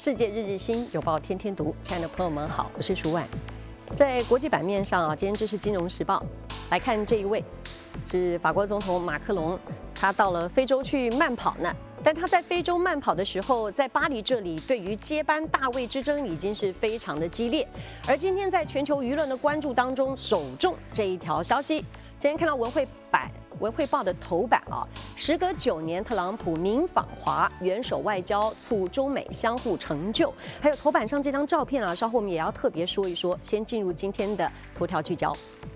世界日日新，有报天天读。亲爱的朋友们好，我是舒婉。在国际版面上啊，今天这是《金融时报》来看这一位，是法国总统马克龙，他到了非洲去慢跑呢。但他在非洲慢跑的时候，在巴黎这里，对于接班大卫之争已经是非常的激烈。而今天在全球舆论的关注当中，首重这一条消息。今天看到文汇报的头版啊，时隔9年，特朗普明访华，元首外交促中美相互成就。还有头版上这张照片啊，稍后我们也要特别说一说。先进入今天的头条聚焦。